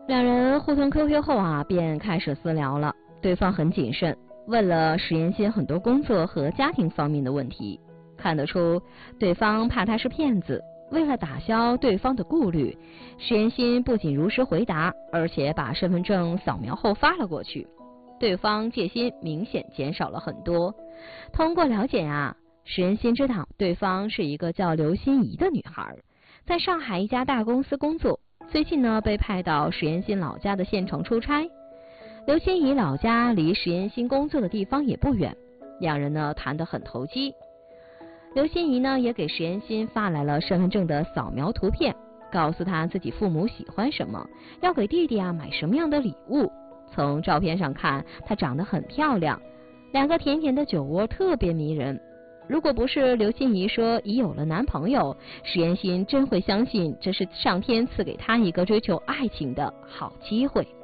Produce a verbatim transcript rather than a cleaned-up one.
两人互通 Q Q 后啊，便开始私聊了。对方很谨慎，问了石岩心很多工作和家庭方面的问题，看得出对方怕他是骗子。为了打消对方的顾虑，石岩心不仅如实回答，而且把身份证扫描后发了过去。对方戒心明显减少了很多。通过了解啊，石岩心知道对方是一个叫刘心怡的女孩，在上海一家大公司工作，最近呢被派到石岩心老家的县城出差。刘心怡老家离石岩心工作的地方也不远，两人呢谈得很投机。刘心怡呢也给石岩心发来了身份证的扫描图片，告诉他自己父母喜欢什么，要给弟弟啊买什么样的礼物。从照片上看，她长得很漂亮，两个甜甜的酒窝特别迷人。如果不是刘心怡说已有了男朋友，石岩心真会相信这是上天赐给她一个追求爱情的好机会。